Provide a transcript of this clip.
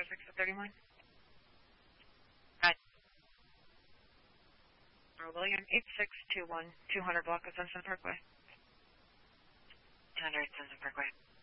6 at 31. Right. William, 8621, 200 block of Sunset Parkway. 200 Sunset Parkway.